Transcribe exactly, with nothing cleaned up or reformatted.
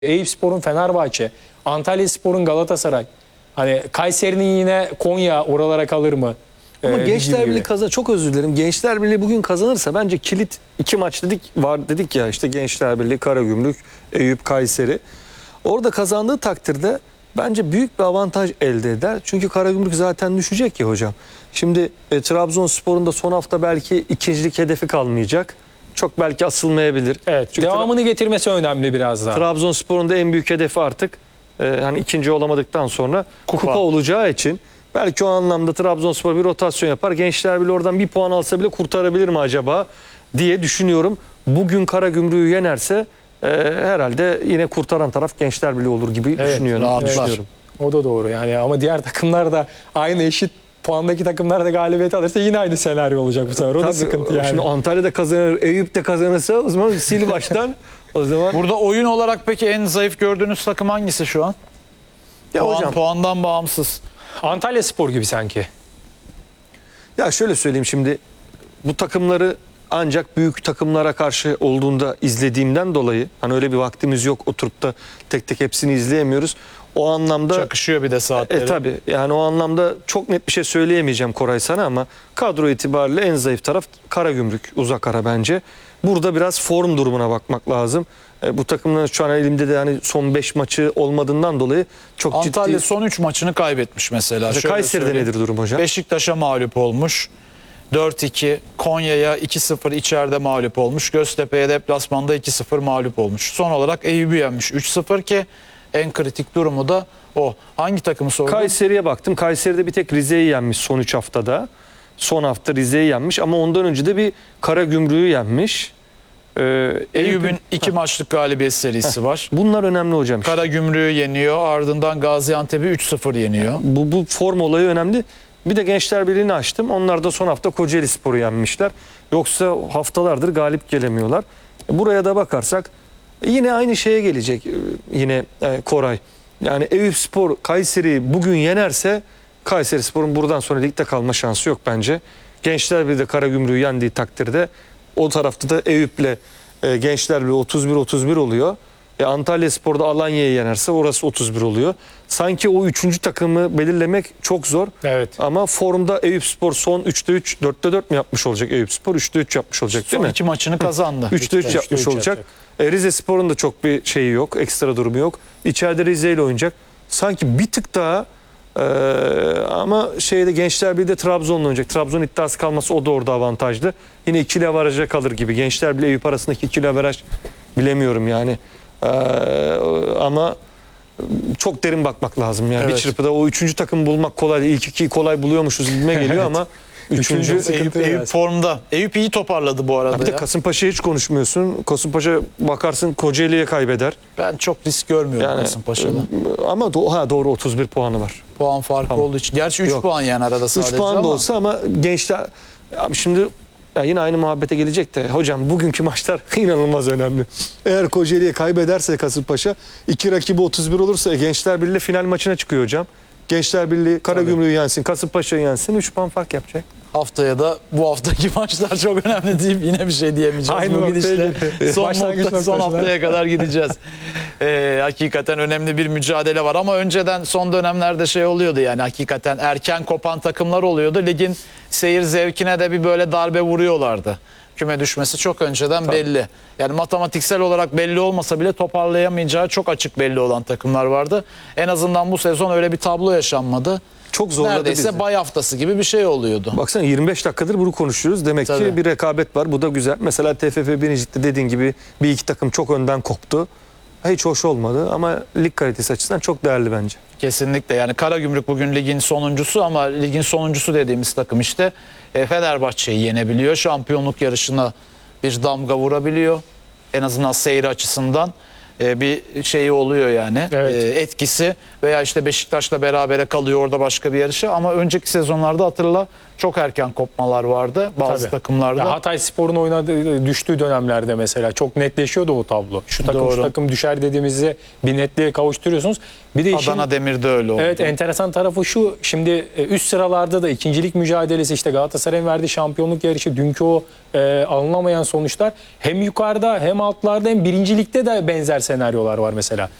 Eyüpspor'un Fenerbahçe, Antalyaspor'un Galatasaray, hani Kayseri'nin yine Konya oralara kalır mı? Ama Ee, Gençler Birliği kazan çok özür dilerim. Gençler Birliği bugün kazanırsa bence kilit iki maç dedik var dedik ya işte Gençler Birliği, Karagümrük, Eyüp, Kayseri. Orada kazandığı takdirde bence büyük bir avantaj elde eder. Çünkü Karagümrük zaten düşecek ya hocam. Şimdi e, Trabzonspor'un da son hafta belki ikincilik hedefi kalmayacak. Çok belki asılmayabilir. Evet, Çünkü devamını getirmesi önemli biraz daha. Trabzonspor'un da en büyük hedefi artık e, hani ikinci olamadıktan sonra kupa. kupa olacağı için belki o anlamda Trabzonspor bir rotasyon yapar. Gençler bile oradan bir puan alsa bile kurtarabilir mi acaba diye düşünüyorum. Bugün Karagümrük'ü yenerse e, herhalde yine kurtaran taraf Gençler Birliği olur gibi Evet, düşünüyorum. rahatlar. düşünüyorum. O da doğru yani, ama diğer takımlar da aynı eşit puandaki takımlar da galibiyet alırsa yine aynı senaryo olacak bu sefer. O da Tabii, sıkıntı yani. Şimdi Antalya'da kazanır, Eyüp de kazanırsa o zaman sil baştan. O zaman Burada oyun olarak peki en zayıf gördüğünüz takım hangisi şu an? ya Puan, hocam puandan bağımsız. Antalyaspor gibi sanki. ya şöyle söyleyeyim, şimdi bu takımları ancak büyük takımlara karşı olduğunda izlediğimden dolayı, hani öyle bir vaktimiz yok oturup da tek tek hepsini izleyemiyoruz. O anlamda Çakışıyor bir de saatleri. E tabi yani o anlamda çok net bir şey söyleyemeyeceğim Koray sana, ama kadro itibariyle en zayıf taraf Karagümrük, uzak ara bence. Burada biraz form durumuna bakmak lazım. E, bu takımların şu an elimde de hani son beş maçı olmadığından dolayı çok Antalya ciddi. son üç maçını kaybetmiş mesela. İşte Şöyle Kayseri'de söyleyeyim. nedir durum hocam? Beşiktaş'a mağlup olmuş. dört iki. Konya'ya iki sıfır içeride mağlup olmuş. Göztepe'ye deplasmanda iki sıfır mağlup olmuş. Son olarak Eyüp'ü yenmiş üç sıfır ki en kritik durumu da o. Hangi takımı sordun? Kayseri'ye baktım. Kayseri'de bir tek Rize'yi yenmiş son üç haftada. Son hafta Rize'yi yenmiş ama ondan önce de bir Karagümrük'ü yenmiş. Ee, Eyüp'ün iki maçlık galibiyet serisi var. Bunlar önemli hocam. işte. Karagümrük'ü yeniyor. Ardından Gaziantep'i üç sıfır yeniyor. Bu, bu form olayı önemli. Bir de Gençler Birliği'ni açtım. Onlar da son hafta Kocaelispor'u yenmişler. Yoksa haftalardır galip gelemiyorlar. Buraya da bakarsak yine aynı şeye gelecek yine Koray. Yani Eyüpspor Kayseri'yi bugün yenerse Kayserispor'un buradan sonra ligde kalma şansı yok bence. Gençler Birliği de Karagümrük'ü yendiği takdirde o tarafta da Eyüp'le e, Gençler Birliği otuz bir otuz bir oluyor. E, Antalyaspor'da Alanya'yı yenerse orası otuz bir oluyor. Sanki o üçüncü takımı belirlemek çok zor. Evet. Ama formda Eyüpspor son üçte üç, dörtte dört mü yapmış olacak Eyüpspor? üçte üç yapmış olacak değil Son mi? iki maçını kazandı. üçte üç yapmış üç olacak. yapacak. E, Rizespor'un da çok bir şeyi yok, ekstra durumu yok. İçeride Rize ile oynayacak. Sanki bir tık daha e, ama şeyde Gençler Birliği de Trabzon'la oynayacak. Trabzon iddiası kalması o da orada avantajlı. Yine ikili averaja kalır gibi. Gençler Birliği Eyüp arasındaki ikili averaj bilemiyorum yani. E, ama çok derin bakmak lazım yani. Evet. Bir çırpıda o üçüncü takım bulmak kolay değil. İlk ikiyi kolay buluyormuşuz gibime geliyor ama üçüncü Üçüncü- Eyüp, Sıkıntı Eyüp biraz. formda. Eyüp iyi toparladı bu arada bir de ya. Kasımpaşa'yı hiç konuşmuyorsun. Kasımpaşa bakarsın Kocaeli'ye kaybeder. Ben çok risk görmüyorum Yani Kasımpaşa'da. e, ama do- ha, doğru otuz bir puanı var. Puan farkı Tamam. olduğu için. Gerçi üç Yok. puan yani arada sadece üç puan da ama. olsa ama gençler abi şimdi ya yine aynı muhabbete gelecek de hocam bugünkü maçlar inanılmaz önemli. Eğer Kocaeli'ye kaybederse Kasımpaşa iki rakibi otuz bir olursa Gençler Birliği final maçına çıkıyor hocam. Gençler Birliği Karagümrük'ü yensin, Kasımpaşa'yı yensin, üç puan fark yapacak. Haftaya da bu haftaki maçlar çok önemli deyip yine bir şey diyemeyeceğiz. Aynı Bu noktaya gidişle geliyor. son, Başlangıç nokta, son noktasına. haftaya kadar gideceğiz. Ee, hakikaten önemli bir mücadele var ama önceden son dönemlerde şey oluyordu yani hakikaten erken kopan takımlar oluyordu. Ligin seyir zevkine de bir böyle darbe vuruyorlardı. Küme düşmesi çok önceden Tabii. belli. Yani matematiksel olarak belli olmasa bile toparlayamayacağı çok açık belli olan takımlar vardı. En azından bu sezon öyle bir tablo yaşanmadı. Çok zorladı Neredeyse bizi. bay haftası gibi bir şey oluyordu. Baksana yirmi beş dakikadır bunu konuşuyoruz. Demek Tabii. ki bir rekabet var. Bu da güzel. Mesela T F F birincilikte dediğin gibi bir iki takım çok önden koptu. Hiç hoş olmadı ama lig kalitesi açısından çok değerli bence. Kesinlikle yani Karagümrük bugün ligin sonuncusu ama ligin sonuncusu dediğimiz takım işte e, Fenerbahçe'yi yenebiliyor. Şampiyonluk yarışına bir damga vurabiliyor. En azından seyir açısından e, bir şeyi oluyor yani Evet. e, etkisi veya işte Beşiktaş'la berabere kalıyor orada başka bir yarışa ama önceki sezonlarda hatırla çok erken kopmalar vardı bazı Tabii. takımlarda. Ya Hatay Spor'un oynadığı, düştüğü dönemlerde mesela çok netleşiyordu o tablo. Şu takım Doğru. şu takım düşer dediğimizi bir netliğe kavuşturuyorsunuz. Bir de işin, Adana Demir'de öyle oldu. evet, enteresan tarafı şu. Şimdi e, üst sıralarda da ikincilik mücadelesi, işte Galatasaray'ın verdiği şampiyonluk yarışı, dünkü o e, alınamayan sonuçlar hem yukarıda hem altlarda hem birincilikte de benzer senaryolar var mesela.